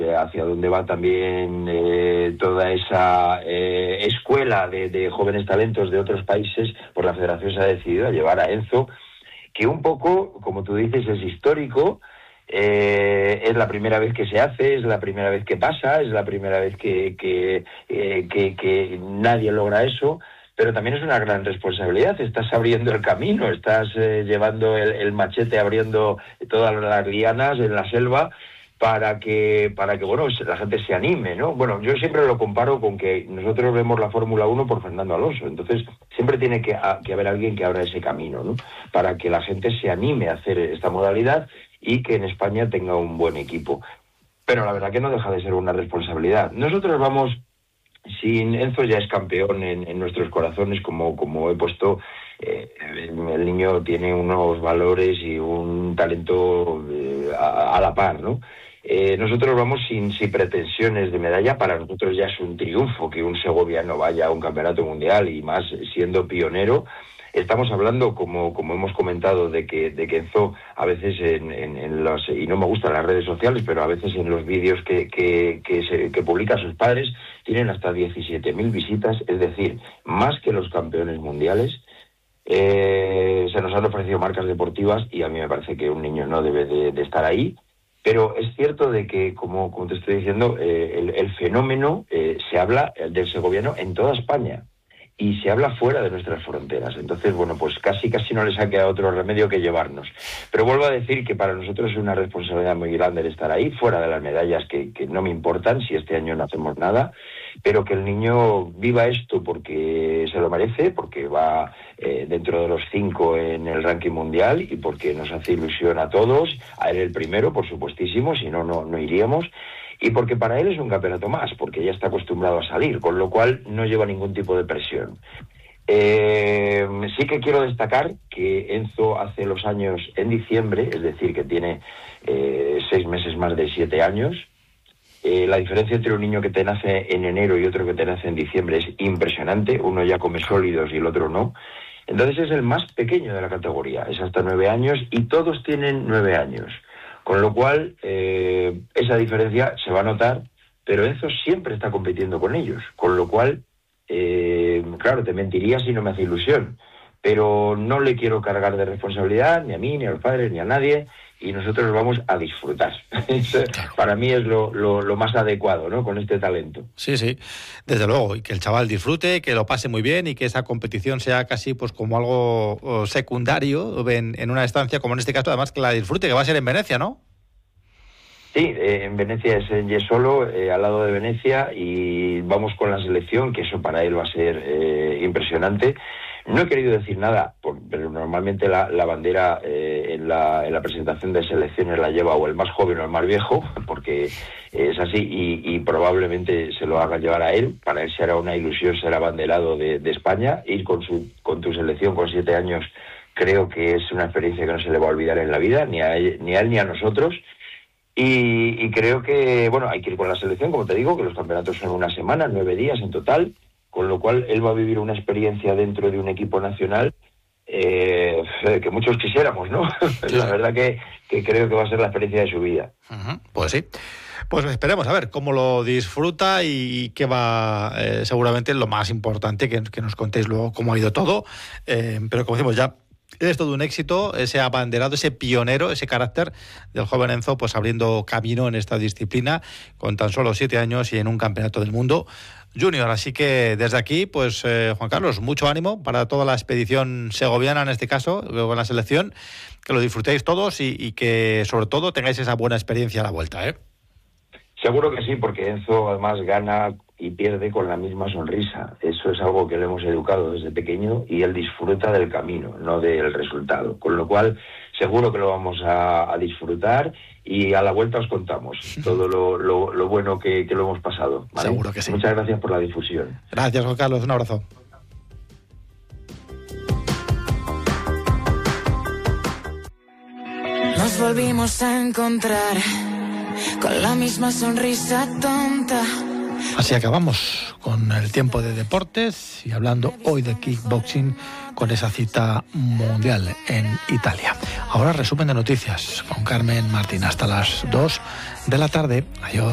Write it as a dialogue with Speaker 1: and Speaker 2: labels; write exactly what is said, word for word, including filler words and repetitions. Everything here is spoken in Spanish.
Speaker 1: hacia dónde va también eh, toda esa eh, escuela de, de jóvenes talentos de otros países, pues la Federación se ha decidido a llevar a Enzo, que un poco, como tú dices, es histórico. Eh, es la primera vez que se hace, es la primera vez que pasa, es la primera vez que, que, eh, que, que nadie logra eso, pero también es una gran responsabilidad. Estás abriendo el camino, estás eh, llevando el, el machete, abriendo todas las lianas en la selva para que, para que bueno, la gente se anime, ¿no? Bueno, yo siempre lo comparo con que nosotros vemos la Fórmula uno por Fernando Alonso, entonces siempre tiene que, a, que haber alguien que abra ese camino, ¿no? Para que la gente se anime a hacer esta modalidad y que en España tenga un buen equipo. Pero la verdad que no deja de ser una responsabilidad. Nosotros vamos, sin Enzo ya es campeón en, en nuestros corazones, como, como he puesto, eh, el niño tiene unos valores y un talento eh, a, a la par, ¿no? Eh, nosotros vamos sin, sin pretensiones de medalla. Para nosotros ya es un triunfo que un segoviano vaya a un campeonato mundial, y más siendo pionero. Estamos hablando, como, como hemos comentado, de que, de que Enzo a veces en, en, en los, y no me gustan las redes sociales, pero a veces en los vídeos que, que, que, se, que publican sus padres tienen hasta diecisiete mil visitas, es decir, más que los campeones mundiales. Eh, se nos han ofrecido marcas deportivas y a mí me parece que un niño no debe de, de estar ahí. Pero es cierto de que, como, como te estoy diciendo, eh, el, el fenómeno eh, se habla del segoviano en toda España. Y se habla fuera de nuestras fronteras. Entonces, bueno, pues casi casi no les ha quedado otro remedio que llevarnos. Pero vuelvo a decir que para nosotros es una responsabilidad muy grande el estar ahí, fuera de las medallas que, que no me importan si este año no hacemos nada, pero que el niño viva esto porque se lo merece, porque va eh, dentro de los cinco en el ranking mundial y porque nos hace ilusión a todos, a él el primero, por supuestísimo, si no, no, no iríamos. Y porque para él es un campeonato más, porque ya está acostumbrado a salir, con lo cual no lleva ningún tipo de presión. Eh, sí que quiero destacar que Enzo hace los años en diciembre, es decir, que tiene eh, seis meses más de siete años. Eh, la diferencia entre un niño que te nace en enero y otro que te nace en diciembre es impresionante. Uno ya come sólidos y el otro no. Entonces es el más pequeño de la categoría, es hasta nueve años y todos tienen nueve años. Con lo cual, eh, esa diferencia se va a notar, pero Enzo siempre está compitiendo con ellos. Con lo cual, eh, claro, te mentiría si no me hace ilusión. Pero no le quiero cargar de responsabilidad, ni a mí, ni a los padres, ni a nadie, y nosotros vamos a disfrutar. Para mí es lo, lo, lo más adecuado, ¿no?, con este talento.
Speaker 2: Sí, sí, desde luego, y que el chaval disfrute, que lo pase muy bien y que esa competición sea casi pues como algo secundario en, en una estancia, como en este caso, además que la disfrute, que va a ser en Venecia, ¿no?
Speaker 1: Sí, eh, en Venecia es en Jesolo, eh, al lado de Venecia, y vamos con la selección, que eso para él va a ser eh, impresionante. No he querido decir nada, por, pero normalmente la, la bandera eh, en, la, en la presentación de selecciones la lleva o el más joven o el más viejo, porque es así, y, y probablemente se lo haga llevar a él. Para él será una ilusión ser abanderado de, de España. Ir con, su, con tu selección con siete años creo que es una experiencia que no se le va a olvidar en la vida, ni a él ni a, él, ni a nosotros. Y, y creo que, bueno, hay que ir con la selección, como te digo, que los campeonatos son una semana, nueve días en total, con lo cual él va a vivir una experiencia dentro de un equipo nacional eh, que muchos quisiéramos, ¿no? Sí. La verdad que, que creo que va a ser la experiencia de su vida.
Speaker 2: Uh-huh. Pues sí. Pues esperemos a ver cómo lo disfruta y qué va, eh, seguramente lo más importante, que, que nos contéis luego cómo ha ido todo. Eh, pero como decimos ya, es todo un éxito, ese abanderado, ese pionero, ese carácter del joven Enzo, pues abriendo camino en esta disciplina con tan solo siete años y en un campeonato del mundo junior. Así que desde aquí, pues eh, Juan Carlos, mucho ánimo para toda la expedición segoviana en este caso, con la selección, que lo disfrutéis todos y, y que sobre todo tengáis esa buena experiencia a la vuelta, ¿eh?
Speaker 1: Seguro que sí, porque Enzo además gana y pierde con la misma sonrisa. Eso es algo que le hemos educado desde pequeño y él disfruta del camino, no del resultado. Con lo cual, seguro que lo vamos a, a disfrutar y a la vuelta os contamos todo lo, lo, lo bueno que, que lo hemos pasado, ¿vale?
Speaker 2: Seguro que sí.
Speaker 1: Muchas gracias por la difusión.
Speaker 2: Gracias, Juan Carlos. Un abrazo.
Speaker 3: Nos volvimos a encontrar con la misma sonrisa tonta.
Speaker 2: Así acabamos con el tiempo de deportes y hablando hoy de kickboxing con esa cita mundial en Italia. Ahora resumen de noticias con Carmen Martín hasta las dos de la tarde. Adiós.